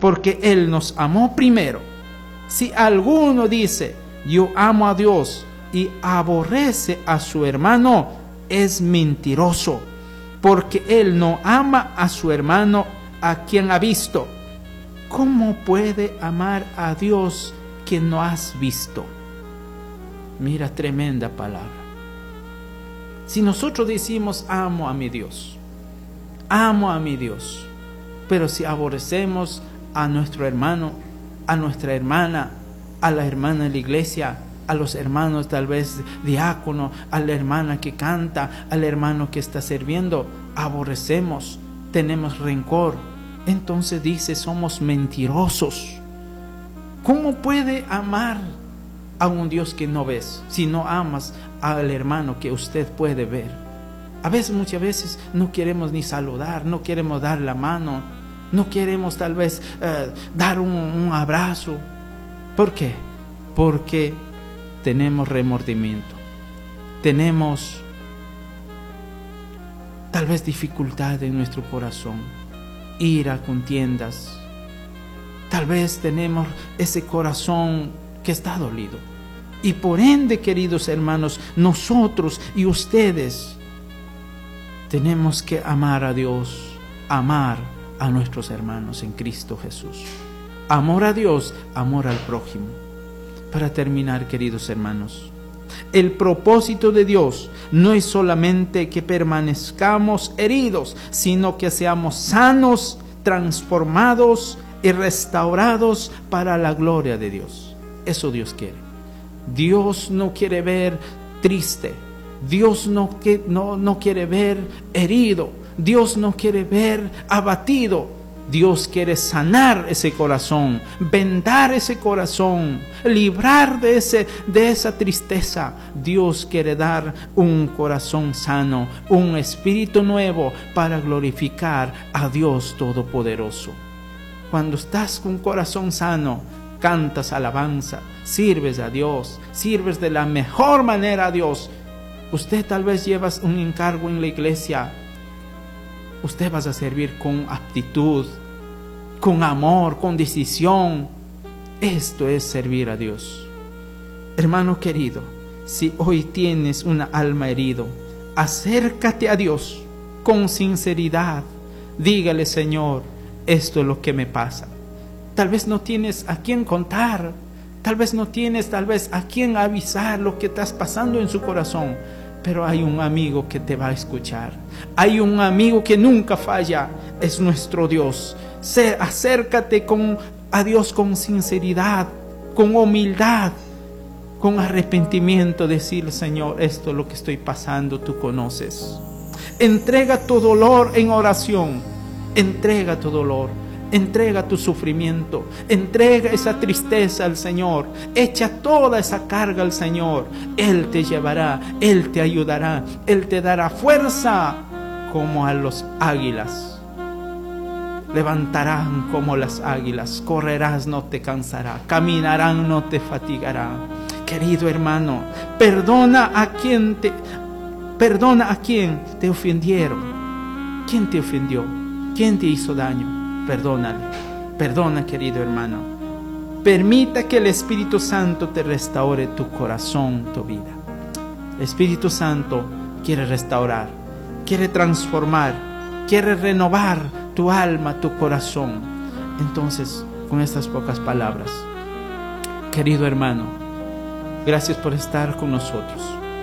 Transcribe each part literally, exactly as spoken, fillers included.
porque Él nos amó primero. Si alguno dice, yo amo a Dios y aborrece a su hermano, es mentiroso, porque él no ama a su hermano a quien ha visto. ¿Cómo puede amar a Dios que no has visto? Mira, tremenda palabra. Si nosotros decimos, amo a mi Dios, amo a mi Dios, pero si aborrecemos a nuestro hermano, a nuestra hermana, a la hermana de la iglesia, a los hermanos tal vez diácono, a la hermana que canta, al hermano que está sirviendo, aborrecemos, tenemos rencor, entonces dice, somos mentirosos. ¿Cómo puede amar a un Dios que no ves si no amas al hermano que usted puede ver? A veces, muchas veces no queremos ni saludar, no queremos dar la mano, no queremos tal vez eh, dar un, un abrazo. ¿Por qué? Porque tenemos remordimiento, tenemos tal vez dificultad en nuestro corazón, ira, contiendas. Tal vez tenemos ese corazón que está dolido. Y por ende, queridos hermanos, nosotros y ustedes tenemos que amar a Dios, amar a nuestros hermanos en Cristo Jesús. Amor a Dios, amor al prójimo. Para terminar, queridos hermanos, el propósito de Dios no es solamente que permanezcamos heridos, sino que seamos sanos, transformados y restaurados para la gloria de Dios. Eso Dios quiere. Dios no quiere ver triste. Dios no, que, no, no quiere ver herido. Dios no quiere ver abatido. Dios quiere sanar ese corazón, vendar ese corazón, librar de, ese, de esa tristeza. Dios quiere dar un corazón sano, un espíritu nuevo para glorificar a Dios Todopoderoso. Cuando estás con un corazón sano, cantas alabanza, sirves a Dios, sirves de la mejor manera a Dios. Usted tal vez lleva un encargo en la iglesia. Usted va a servir con aptitud, con amor, con decisión. Esto es servir a Dios. Hermano querido, si hoy tienes una alma herido, acércate a Dios con sinceridad. Dígale, Señor, esto es lo que me pasa. Tal vez no tienes a quién contar, tal vez no tienes tal vez a quién avisar lo que estás pasando en su corazón, pero hay un amigo que te va a escuchar. Hay un amigo que nunca falla, es nuestro Dios. Se, acércate con, a Dios con sinceridad, con humildad, con arrepentimiento. Decir, Señor, esto es lo que estoy pasando, tú conoces. Entrega tu dolor en oración. Entrega tu dolor. Entrega tu sufrimiento, entrega esa tristeza al Señor, echa toda esa carga al Señor. Él te llevará, Él te ayudará, Él te dará fuerza como a los águilas. Levantarán como las águilas, correrás, no te cansará, caminarán, no te fatigará. Querido hermano, perdona a quien te, perdona a quien te ofendieron. ¿Quién te ofendió? ¿Quién te hizo daño? Perdónale, perdona, querido hermano. Permita que el Espíritu Santo te restaure tu corazón, tu vida. El Espíritu Santo quiere restaurar, quiere transformar, quiere renovar tu alma, tu corazón. Entonces, con estas pocas palabras, querido hermano, gracias por estar con nosotros.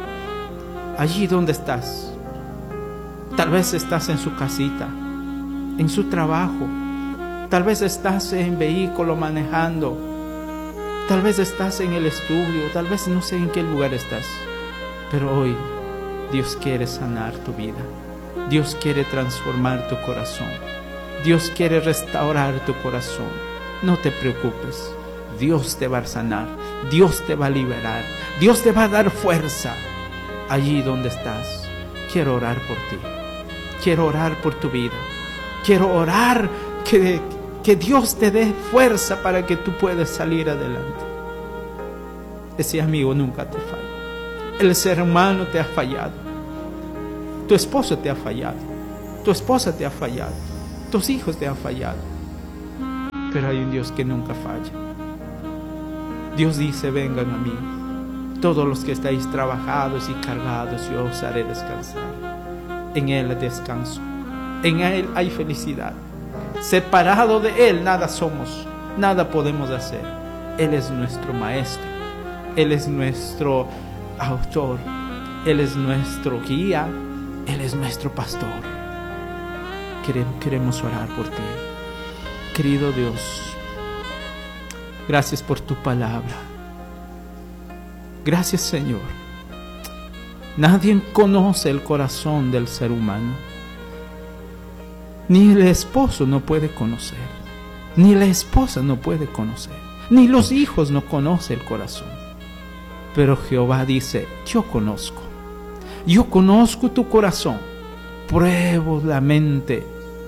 Allí donde estás, tal vez estás en su casita, en su trabajo. Tal vez estás en vehículo manejando, tal vez estás en el estudio, tal vez no sé en qué lugar estás, pero hoy Dios quiere sanar tu vida, Dios quiere transformar tu corazón, Dios quiere restaurar tu corazón. No te preocupes, Dios te va a sanar, Dios te va a liberar, Dios te va a dar fuerza. Allí donde estás, quiero orar por ti, quiero orar por tu vida, quiero orar que Que Dios te dé fuerza para que tú puedas salir adelante. Ese amigo nunca te falla. El ser humano te ha fallado. Tu esposo te ha fallado. Tu esposa te ha fallado. Tus hijos te han fallado. pero hay un Dios que nunca falla. Dios dice: vengan a mí, todos los que estáis trabajados y cargados, yo os haré descansar. En Él hay descanso, en Él hay felicidad. Separado de Él nada somos, nada podemos hacer. Él es nuestro maestro, Él es nuestro autor, Él es nuestro guía, Él es nuestro pastor. Queremos orar por ti, querido Dios. Gracias por tu palabra. Gracias, Señor. Nadie conoce el corazón del ser humano. Ni el esposo no puede conocer, ni la esposa no puede conocer, ni los hijos no conocen el corazón. Pero Jehová dice: yo conozco, yo conozco tu corazón, pruebo la mente.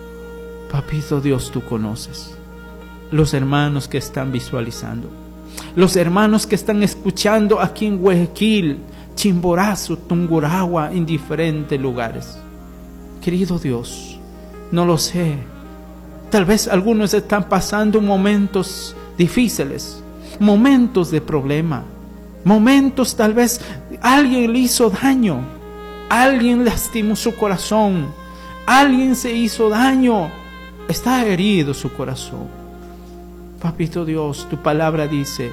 Papito Dios, tú conoces. Los hermanos que están visualizando, los hermanos que están escuchando aquí en Guayaquil, Chimborazo, Tungurahua, en diferentes lugares. Querido Dios, no lo sé, tal vez algunos están pasando momentos difíciles, momentos de problema, momentos tal vez alguien le hizo daño, alguien lastimó su corazón, alguien se hizo daño, está herido su corazón. Papito Dios, tu palabra dice: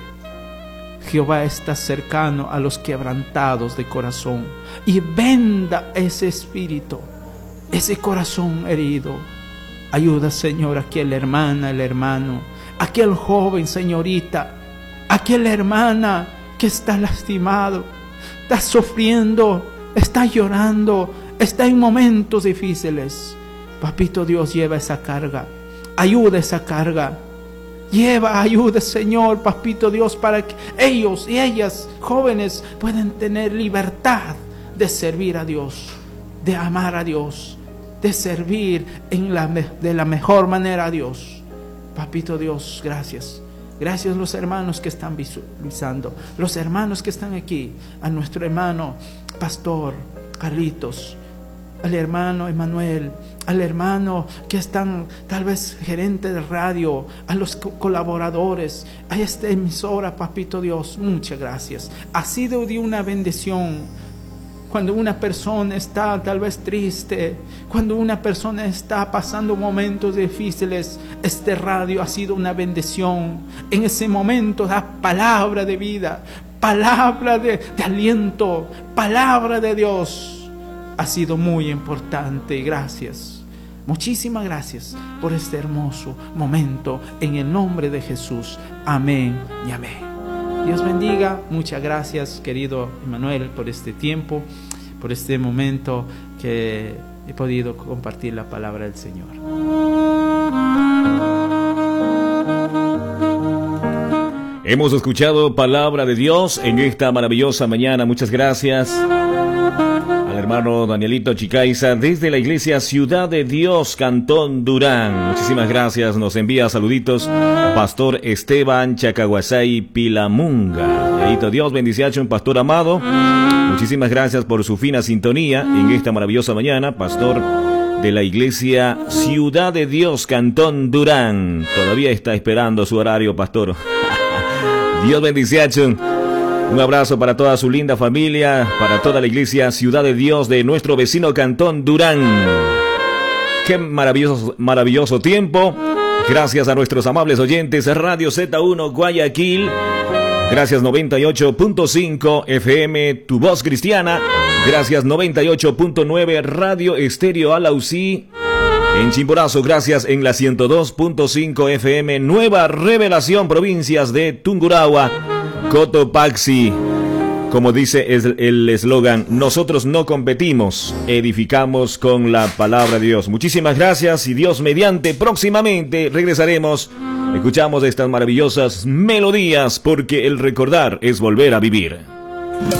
Jehová está cercano a los quebrantados de corazón y venda ese espíritu, ese corazón herido. Ayuda, Señor, a aquella hermana, el hermano, aquel joven, señorita, aquella hermana que está lastimado, está sufriendo, está llorando, está en momentos difíciles. Papito Dios, lleva esa carga, ayuda esa carga. Lleva ayuda, Señor, Papito Dios, para que ellos y ellas, jóvenes, puedan tener libertad de servir a Dios, de amar a Dios, de servir en la, de la mejor manera a Dios. Papito Dios, gracias. Gracias a los hermanos que están visualizando, los hermanos que están aquí, a nuestro hermano Pastor Carlitos, al hermano Emanuel, al hermano que están tal vez gerente de radio, a los co colaboradores, a esta emisora, Papito Dios, muchas gracias. Ha sido de una bendición. Cuando una persona está tal vez triste, cuando una persona está pasando momentos difíciles, este radio ha sido una bendición. En ese momento da palabra de vida, palabra de, de aliento, palabra de Dios. Ha sido muy importante. Gracias, muchísimas gracias por este hermoso momento, en el nombre de Jesús. Amén y amén. Dios bendiga. Muchas gracias, querido Emanuel, por este tiempo, por este momento que he podido compartir la palabra del Señor. Hemos escuchado palabra de Dios en esta maravillosa mañana. Muchas gracias al hermano Danielito Chicaiza desde la iglesia Ciudad de Dios, Cantón Durán. Muchísimas gracias. Nos envía saluditos Pastor Esteban Chacaguasay Pilamunga. Danielito, Dios bendice a un pastor amado. Muchísimas gracias por su fina sintonía en esta maravillosa mañana. Pastor de la iglesia Ciudad de Dios, Cantón Durán. Todavía está esperando su horario, pastor. Dios bendice a un abrazo para toda su linda familia, para toda la iglesia Ciudad de Dios de nuestro vecino Cantón Durán. Qué maravilloso, maravilloso tiempo. Gracias a nuestros amables oyentes, Radio Z uno Guayaquil. Gracias noventa y ocho punto cinco F M, Tu Voz Cristiana. Gracias noventa y ocho punto nueve Radio Estéreo Alausí. En Chimborazo, gracias en la ciento dos punto cinco F M, Nueva Revelación, provincias de Tungurahua, Cotopaxi. Como dice el eslogan, nosotros no competimos, edificamos con la palabra de Dios. Muchísimas gracias y Dios mediante, próximamente regresaremos. Escuchamos estas maravillosas melodías porque el recordar es volver a vivir.